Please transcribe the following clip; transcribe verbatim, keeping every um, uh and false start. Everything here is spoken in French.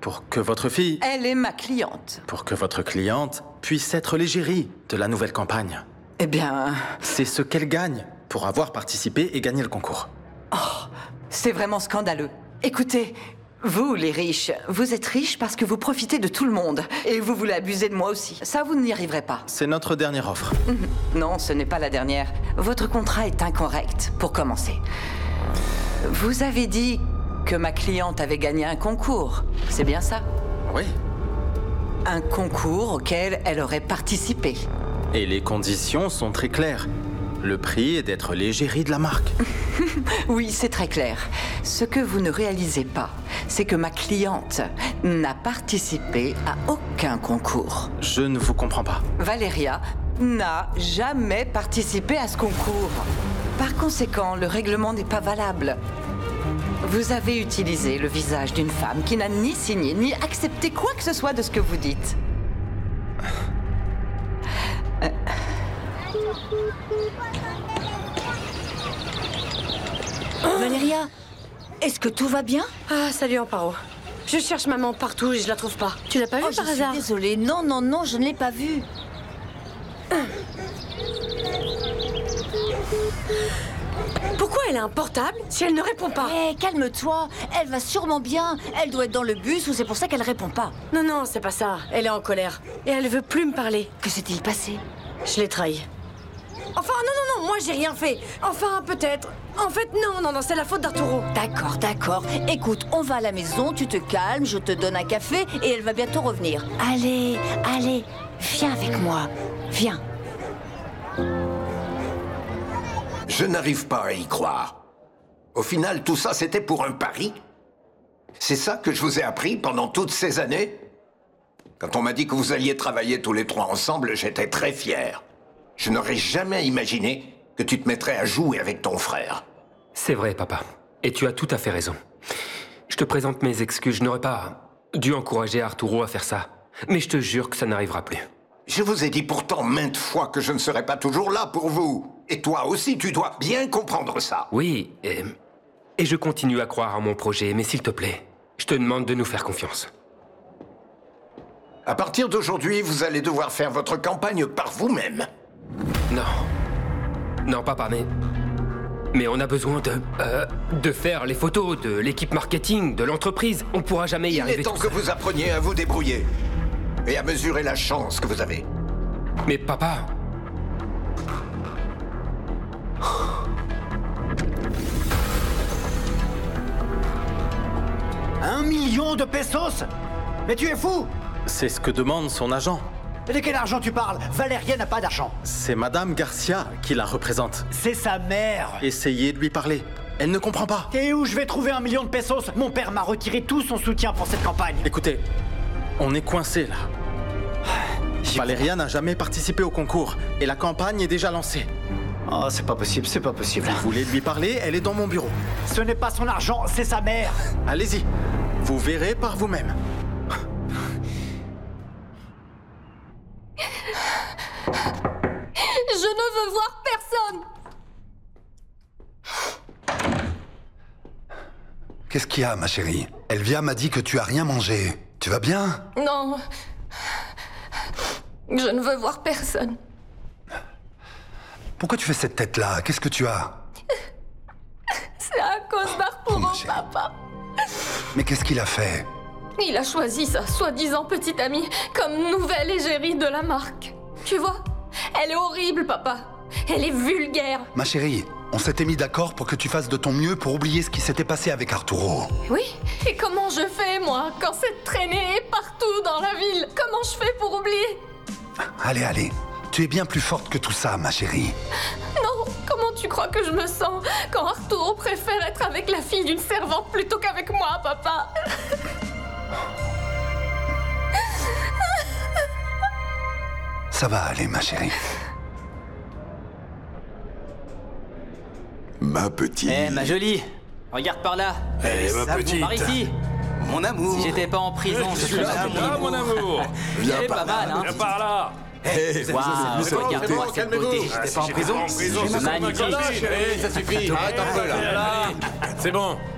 pour que votre fille... Elle est ma cliente. Pour que votre cliente puisse être l'égérie de la nouvelle campagne. Eh bien... C'est ce qu'elle gagne pour avoir participé et gagné le concours. Oh, c'est vraiment scandaleux. Écoutez, vous les riches, vous êtes riches parce que vous profitez de tout le monde. Et vous voulez abuser de moi aussi. Ça, vous n'y arriverez pas. C'est notre dernière offre. Non, ce n'est pas la dernière. Votre contrat est incorrect, pour commencer. Vous avez dit que ma cliente avait gagné un concours. C'est bien ça? Oui. Un concours auquel elle aurait participé. Et les conditions sont très claires. Le prix est d'être l'égérie de la marque. Oui, c'est très clair. Ce que vous ne réalisez pas, c'est que ma cliente n'a participé à aucun concours. Je ne vous comprends pas. Valéria n'a jamais participé à ce concours. Par conséquent, le règlement n'est pas valable. Vous avez utilisé le visage d'une femme qui n'a ni signé ni accepté quoi que ce soit de ce que vous dites. Euh... Valéria, est-ce que tout va bien? Ah, salut Amparo. Je cherche maman partout et je la trouve pas. Tu l'as pas vue Oh, par je hasard? suis désolée. Non, non, non, je ne l'ai pas vue. Pourquoi elle a un portable si elle ne répond pas? Hé, calme-toi. Elle va sûrement bien. Elle doit être dans le bus ou c'est pour ça qu'elle répond pas. Non, non, c'est pas ça. Elle est en colère. Et elle veut plus me parler. Que s'est-il passé? Je l'ai trahi. Enfin, non, non, non, moi j'ai rien fait. Enfin, peut-être. En fait, non, non, non, c'est la faute d'Arturo. D'accord, d'accord. Écoute, on va à la maison, tu te calmes, je te donne un café et elle va bientôt revenir. Allez, allez, viens avec moi. Viens. Je n'arrive pas à y croire. Au final, tout ça, c'était pour un pari? C'est ça que je vous ai appris pendant toutes ces années? Quand on m'a dit que vous alliez travailler tous les trois ensemble, j'étais très fier. Je n'aurais jamais imaginé que tu te mettrais à jouer avec ton frère. C'est vrai, papa. Et tu as tout à fait raison. Je te présente mes excuses. Je n'aurais pas dû encourager Arturo à faire ça. Mais je te jure que ça n'arrivera plus. Je vous ai dit pourtant maintes fois que je ne serais pas toujours là pour vous. Et toi aussi, tu dois bien comprendre ça. Oui, et, et je continue à croire à mon projet. Mais s'il te plaît, je te demande de nous faire confiance. À partir d'aujourd'hui, vous allez devoir faire votre campagne par vous-même. Non. Non, papa, mais... Mais on a besoin de... Euh, de faire les photos de l'équipe marketing, de l'entreprise. On pourra jamais y Il arriver est temps tout que seul. vous appreniez à vous débrouiller. Et à mesurer la chance que vous avez. Mais papa... Un million de pesos? Mais tu es fou! C'est ce que demande son agent. De quel argent tu parles? Valéria n'a pas d'argent. C'est Madame Garcia qui la représente. C'est sa mère. Essayez de lui parler. Elle ne comprend pas. Et où je vais trouver un million de pesos? Mon père m'a retiré tout son soutien pour cette campagne. Écoutez, on est coincé là. Valéria n'a jamais participé au concours et la campagne est déjà lancée. Oh, c'est pas possible, c'est pas possible. Vous voulez lui parler? Elle est dans mon bureau. Ce n'est pas son argent, c'est sa mère. Allez-y, vous verrez par vous-même. Je ne veux voir personne. Qu'est-ce qu'il y a, ma chérie? Elvia m'a dit que tu as rien mangé. Tu vas bien? Non. Je ne veux voir personne. Pourquoi tu fais cette tête-là? Qu'est-ce que tu as? C'est à cause d'Arturo, Oh, ma chérie. papa. Mais qu'est-ce qu'il a fait? Il a choisi sa soi-disant petite amie comme nouvelle égérie de la marque. Tu vois? Elle est horrible, papa. Elle est vulgaire. Ma chérie, on s'était mis d'accord pour que tu fasses de ton mieux pour oublier ce qui s'était passé avec Arturo. Oui? Et comment je fais, moi, quand cette traînée est partout dans la ville? Comment je fais pour oublier? Allez, allez. Tu es bien plus forte que tout ça, ma chérie. Non, comment tu crois que je me sens quand Arturo préfère être avec la fille d'une servante plutôt qu'avec moi, papa? Ça va aller, ma chérie. Ma petite... Eh, ma jolie, regarde par là. Eh, ma Ça, petite. Par ici. Mon amour. Si j'étais pas en prison, je serais là, un là, mon amour. Viens C'est par pas là. mal, hein. Viens par là. Hey, Waouh, c'est bon, regarde-moi c'est cette bon, beauté. calmez-vous. J'étais pas en prison. prison, Magnifique. ça suffit. Arrête un peu là. C'est bon.